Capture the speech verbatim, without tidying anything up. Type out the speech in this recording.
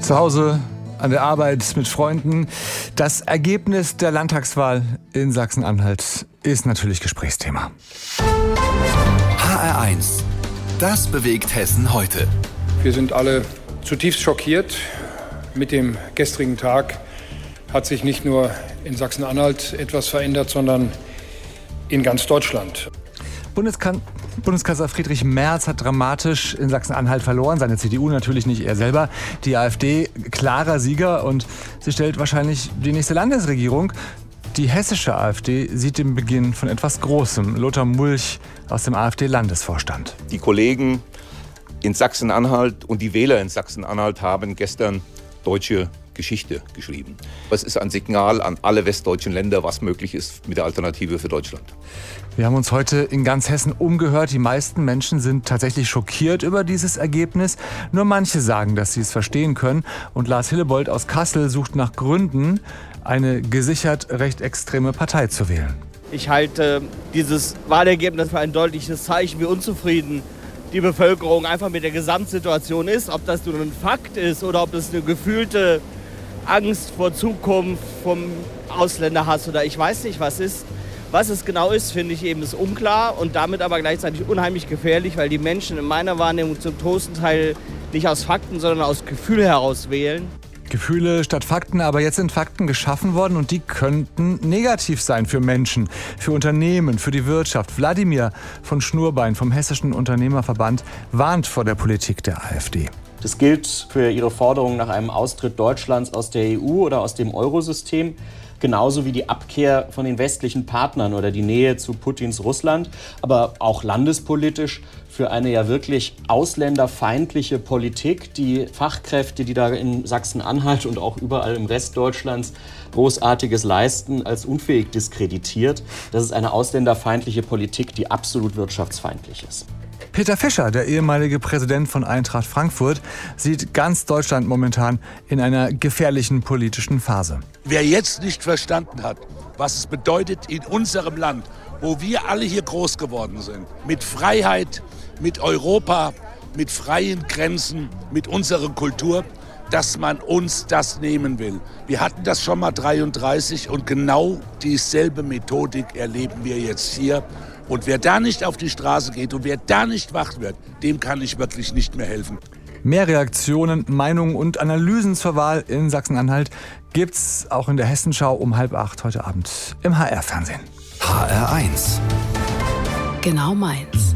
Zu Hause, an der Arbeit, mit Freunden. Das Ergebnis der Landtagswahl in Sachsen-Anhalt ist natürlich Gesprächsthema. H R eins. Das bewegt Hessen heute. Wir sind alle zutiefst schockiert. Mit dem gestrigen Tag hat sich nicht nur in Sachsen-Anhalt etwas verändert, sondern in ganz Deutschland. Bundeskan- Bundeskanzler Friedrich Merz hat dramatisch in Sachsen-Anhalt verloren. Seine C D U natürlich nicht, er selber. Die AfD klarer Sieger und sie stellt wahrscheinlich die nächste Landesregierung. Die hessische AfD sieht den Beginn von etwas Großem. Lothar Mulch aus dem AfD-Landesvorstand. Die Kollegen in Sachsen-Anhalt und die Wähler in Sachsen-Anhalt haben gestern deutsche Geschichte geschrieben. Es ist ein Signal an alle westdeutschen Länder, was möglich ist mit der Alternative für Deutschland. Wir haben uns heute in ganz Hessen umgehört. Die meisten Menschen sind tatsächlich schockiert über dieses Ergebnis. Nur manche sagen, dass sie es verstehen können. Und Lars Hillebold aus Kassel sucht nach Gründen, eine gesichert recht extreme Partei zu wählen. Ich halte dieses Wahlergebnis für ein deutliches Zeichen, wie unzufrieden die Bevölkerung einfach mit der Gesamtsituation ist. Ob das nur ein Fakt ist oder ob es eine gefühlte Angst vor Zukunft, vom Ausländerhass oder ich weiß nicht was ist. Was es genau ist, finde ich eben ist unklar und damit aber gleichzeitig unheimlich gefährlich, weil die Menschen in meiner Wahrnehmung zum großen Teil nicht aus Fakten, sondern aus Gefühl heraus wählen. Gefühle statt Fakten, aber jetzt sind Fakten geschaffen worden und die könnten negativ sein für Menschen, für Unternehmen, für die Wirtschaft. Wladimir von Schnurbein vom Hessischen Unternehmerverband warnt vor der Politik der AfD. Das gilt für ihre Forderung nach einem Austritt Deutschlands aus der E U oder aus dem Eurosystem, genauso wie die Abkehr von den westlichen Partnern oder die Nähe zu Putins Russland, aber auch landespolitisch für eine ja wirklich ausländerfeindliche Politik, die Fachkräfte, die da in Sachsen-Anhalt und auch überall im Rest Deutschlands Großartiges leisten, als unfähig diskreditiert. Das ist eine ausländerfeindliche Politik, die absolut wirtschaftsfeindlich ist. Peter Fischer, der ehemalige Präsident von Eintracht Frankfurt, sieht ganz Deutschland momentan in einer gefährlichen politischen Phase. Wer jetzt nicht verstanden hat, was es bedeutet in unserem Land, wo wir alle hier groß geworden sind, mit Freiheit, mit Europa, mit freien Grenzen, mit unserer Kultur, dass man uns das nehmen will. Wir hatten das schon mal dreiunddreißig und genau dieselbe Methodik erleben wir jetzt hier. Und wer da nicht auf die Straße geht und wer da nicht wach wird, dem kann ich wirklich nicht mehr helfen. Mehr Reaktionen, Meinungen und Analysen zur Wahl in Sachsen-Anhalt gibt's auch in der Hessenschau um halb acht heute Abend im H R-Fernsehen. H R eins. Genau meins.